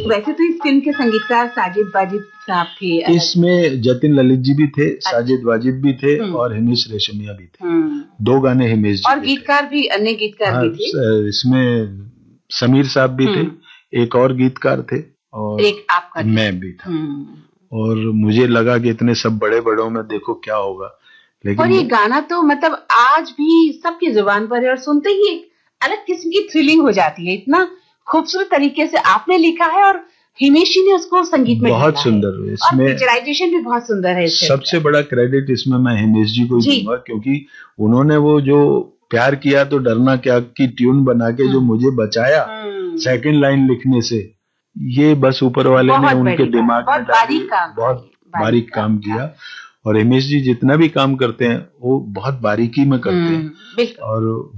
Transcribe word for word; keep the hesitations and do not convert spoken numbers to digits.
वैसे तो इस फिल्म के संगीतकार साजिद वाजिद साहब थे। इसमें जतिन ललित जी भी थे, साजिद वाजिद भी थे और हिमेश रेशमिया भी थे। दो गाने हिमेश जी और गीतकार भी, अन्य गीतकार हाँ, भी थे। इसमें समीर साहब भी थे, एक और गीतकार थे और एक आपका मैं भी था। और मुझे लगा कि इतने सब बड़े बड़ों में देखो क्या होगा, लेकिन और ये गाना तो मतलब आज भी सबकी जुबान पर है और सुनते ही एक अलग किस्म की थ्रिलिंग हो जाती है। इतना खूबसूरत तरीके से आपने लिखा है और हिमेश जी ने उसको संगीत में बहुत सुंदर है। इसमें पिक्चराइजेशन भी बहुत सुंदर है। सबसे बड़ा क्रेडिट इसमें मैं हिमेश जी को दूंगा, क्योंकि उन्होंने वो जो प्यार किया तो डरना क्या की ट्यून बना के जो मुझे बचाया सेकंड लाइन लिखने से, ये बस ऊपर वाले ने उनके दिमाग में डाली, बहुत बारीक काम किया। और हिमेश जी जितना भी काम करते हैं वो बहुत बारीकी में करते हैं और